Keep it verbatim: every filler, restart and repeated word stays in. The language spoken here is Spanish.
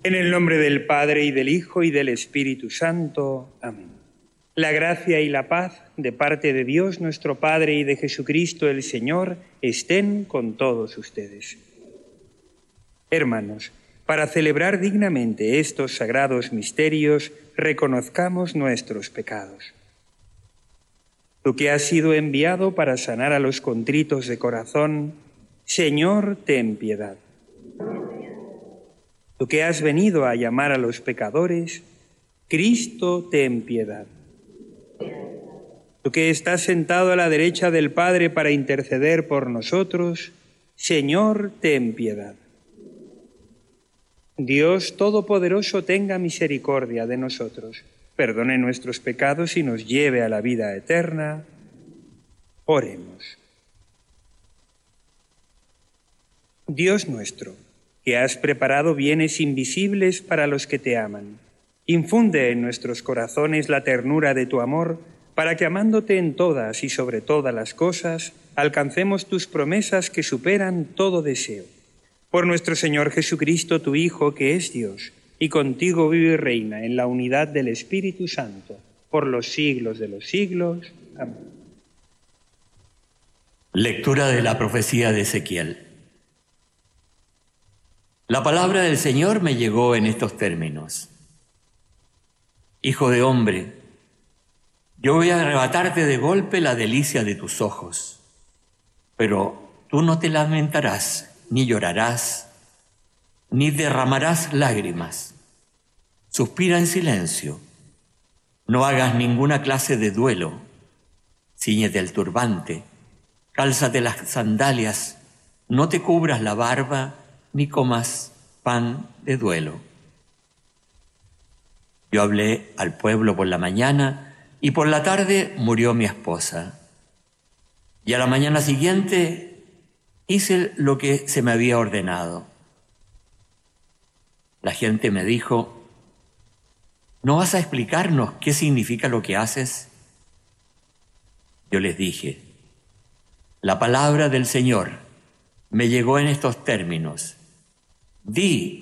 En el nombre del Padre, y del Hijo, y del Espíritu Santo. Amén. La gracia y la paz de parte de Dios nuestro Padre y de Jesucristo el Señor estén con todos ustedes. Hermanos, para celebrar dignamente estos sagrados misterios, reconozcamos nuestros pecados. Tú que has sido enviado para sanar a los contritos de corazón, Señor, ten piedad. Tú que has venido a llamar a los pecadores, Cristo, ten piedad. Tú que estás sentado a la derecha del Padre para interceder por nosotros, Señor, ten piedad. Dios Todopoderoso tenga misericordia de nosotros, perdone nuestros pecados y nos lleve a la vida eterna. Oremos. Dios nuestro, que has preparado bienes invisibles para los que te aman, infunde en nuestros corazones la ternura de tu amor, para que amándote en todas y sobre todas las cosas, alcancemos tus promesas que superan todo deseo. Por nuestro Señor Jesucristo, tu Hijo, que es Dios, y contigo vive y reina en la unidad del Espíritu Santo, por los siglos de los siglos. Amén. Lectura de la profecía de Ezequiel. La palabra del Señor me llegó en estos términos. Hijo de hombre, yo voy a arrebatarte de golpe la delicia de tus ojos, pero tú no te lamentarás, ni llorarás, ni derramarás lágrimas. Suspira en silencio, no hagas ninguna clase de duelo, cíñete el turbante, cálzate las sandalias, no te cubras la barba, ni comas pan de duelo. Yo hablé al pueblo por la mañana, y por la tarde murió mi esposa. Y a la mañana siguiente hice lo que se me había ordenado. La gente me dijo, ¿no vas a explicarnos qué significa lo que haces? Yo les dije, la palabra del Señor me llegó en estos términos. Di